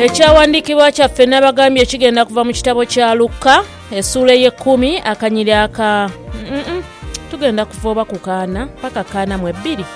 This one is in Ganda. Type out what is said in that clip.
Ekyawandiikibwa kyaffe n'abagambye kigenda kuva mu kitabo kya Luka essula ye 10 akanyiri aka tugenda kuvooba ku kaana paka kaana mu 2.